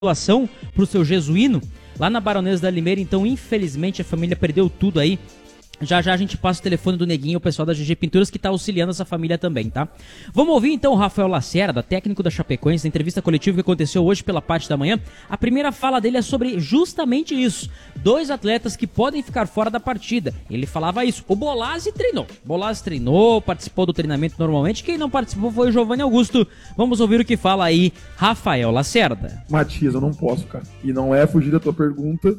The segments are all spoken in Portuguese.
doação pro seu jesuíno lá na Baronesa da Limeira. Então, infelizmente, a família perdeu tudo aí. Já já a gente passa o telefone do Neguinho, o pessoal da GG Pinturas, que tá auxiliando essa família também, tá? Vamos ouvir então o Rafael Lacerda, técnico da Chapecoense, na entrevista coletiva que aconteceu hoje pela parte da manhã. A primeira fala dele é sobre justamente isso. 2 atletas que podem ficar fora da partida. Ele falava isso. O Bolazzi treinou, participou do treinamento normalmente. Quem não participou foi o Giovanni Augusto. Vamos ouvir o que fala aí Rafael Lacerda. Matias, eu não posso, cara. E não é fugir da tua pergunta.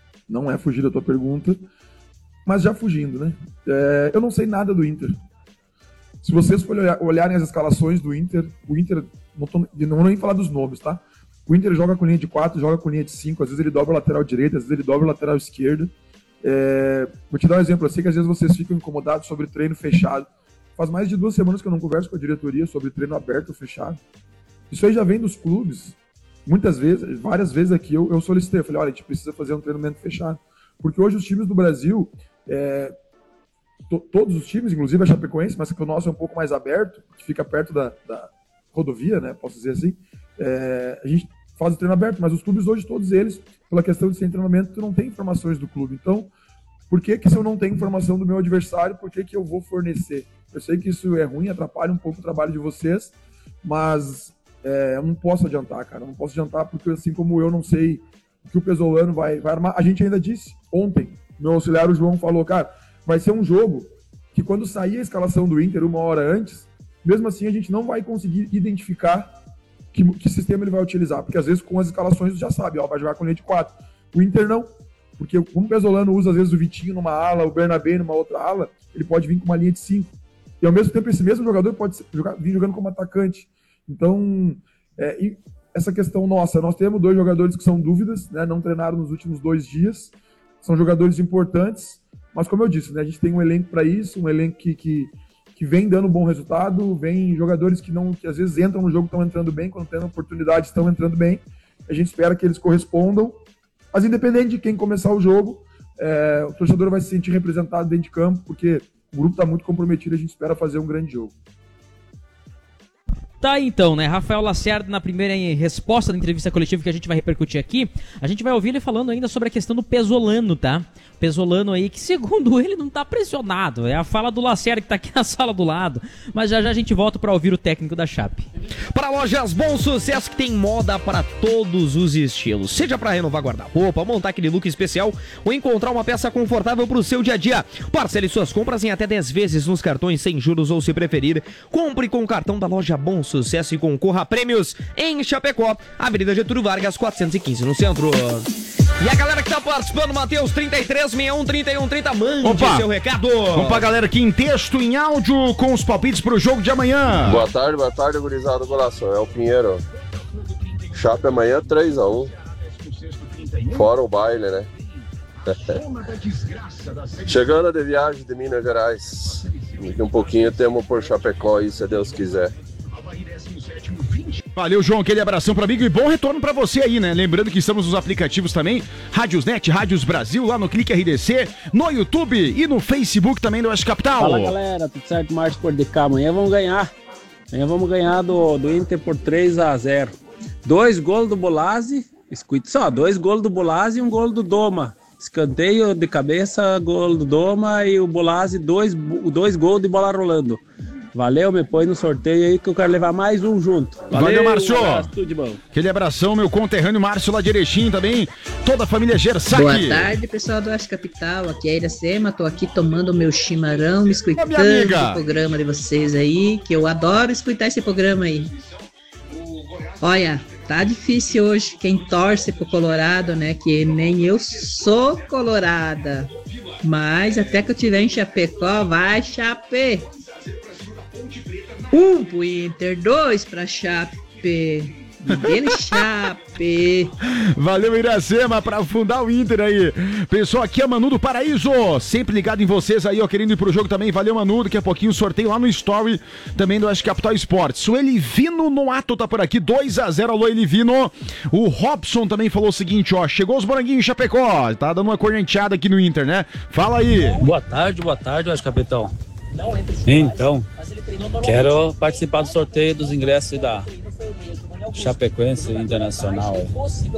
Mas já fugindo, né? Eu não sei nada do Inter. Se vocês forem olharem as escalações do Inter, o Inter, não vou nem falar dos nomes, tá? O Inter joga com linha de 4, joga com linha de 5, às vezes ele dobra a lateral direita, às vezes ele dobra a lateral esquerda. Vou te dar um exemplo, eu sei que às vezes vocês ficam incomodados sobre treino fechado. Faz mais de 2 semanas que eu não converso com a diretoria sobre treino aberto ou fechado. Isso aí já vem dos clubes. Várias vezes aqui eu solicitei, eu falei, olha, a gente precisa fazer um treinamento fechado. Porque hoje os times do Brasil, todos os times, inclusive a Chapecoense, mas que o nosso é um pouco mais aberto, que fica perto da rodovia, né, posso dizer assim, a gente faz o treino aberto, mas os clubes hoje, todos eles, pela questão de ser treinamento, não tem informações do clube. Então, por que se eu não tenho informação do meu adversário, por que eu vou fornecer? Eu sei que isso é ruim, atrapalha um pouco o trabalho de vocês, mas eu não posso adiantar, cara, não posso adiantar porque assim como eu não sei o que o Pesolano vai armar, a gente ainda disse ontem, meu auxiliar, o João, falou, cara, vai ser um jogo que quando sair a escalação do Inter 1 hora antes, mesmo assim a gente não vai conseguir identificar que sistema ele vai utilizar, porque às vezes com as escalações você já sabe, vai jogar com linha de 4. O Inter não, porque como o Pesolano usa às vezes o Vitinho numa ala, o Bernabé numa outra ala, ele pode vir com uma linha de 5. E ao mesmo tempo esse mesmo jogador pode vir jogando como atacante. Então, essa questão nossa, nós temos 2 jogadores que são dúvidas, né, não treinaram nos últimos 2 dias, são jogadores importantes, mas como eu disse, né, a gente tem um elenco para isso, um elenco que vem dando bom resultado, vem jogadores que às vezes entram no jogo, estão entrando bem, quando tem oportunidade estão entrando bem, a gente espera que eles correspondam, mas independente de quem começar o jogo, o torcedor vai se sentir representado dentro de campo, porque o grupo está muito comprometido, a gente espera fazer um grande jogo. Tá, então, né, Rafael Lacerda, na primeira resposta da entrevista coletiva que a gente vai repercutir aqui, a gente vai ouvir ele falando ainda sobre a questão do Pesolano, tá? Pesolano aí, que segundo ele não tá pressionado, é a fala do Lacerda que tá aqui na sala do lado, mas já já a gente volta pra ouvir o técnico da Chape. Para Lojas Bom Sucesso, que tem moda para todos os estilos, seja para renovar guarda-roupa, montar aquele look especial ou encontrar uma peça confortável pro seu dia a dia. Parcele suas compras em até 10 vezes nos cartões sem juros ou, se preferir, compre com o cartão da Loja Bom Sucesso e concorra a prêmios em Chapecó, Avenida Getúlio Vargas, 415 no centro. E a galera que tá participando, Matheus, 33613130, mande seu recado. Vamos pra galera aqui em texto, em áudio, com os palpites pro jogo de amanhã. Boa tarde, gurizada do Golação. É o Pinheiro. Chape amanhã 3-1. Fora o baile, né? Chegando de viagem de Minas Gerais. Daqui um pouquinho temos por Chapecó aí, se Deus quiser. Valeu, João, aquele abração para amigo e bom retorno para você aí, né? Lembrando que estamos nos aplicativos também, Rádiosnet, Rádios Brasil, lá no Clique RDC, no YouTube e no Facebook também do Oeste Capital. Fala, galera, tudo certo? Márcio por DK, amanhã vamos ganhar. Amanhã vamos ganhar do Inter por 3-0. 2 gols do Bolazzi, escute só, 2 gols do Bolazzi e 1 gol do Doma. Escanteio de cabeça, gol do Doma e o Bolazzi, 2 gols de bola rolando. Valeu, me põe no sorteio aí que eu quero levar mais um junto. Valeu, Márcio. Um abraço, tudo de bom. Aquele abração, meu conterrâneo Márcio lá de Erechim também, toda a família Gersac. Boa tarde, pessoal do Oeste Capital, aqui é a Iracema, tô aqui tomando meu chimarrão, me escutando o programa de vocês aí, que eu adoro escutar esse programa aí. Olha, tá difícil hoje, quem torce pro Colorado, né, que nem eu sou colorada, mas até que eu tiver em Chapecó, vai Chape! 1 pro Inter, 2 pra Chape. Dele Chape. Valeu, Iracema, pra fundar o Inter aí. Pessoal, aqui é Manu do Paraíso, sempre ligado em vocês aí, ó, querendo ir pro jogo também. Valeu, Manu, daqui a pouquinho sorteio lá no Story também do Oeste Capital Esportes. O Elivino Noato tá por aqui, 2-0, alô Elivino. O Robson também falou o seguinte, ó, chegou os moranguinhos em Chapecó, tá dando uma correnteada aqui no Inter, né? Fala aí. Boa tarde, Oeste Capital. Então, quero participar do sorteio dos ingressos da Chapecoense Internacional.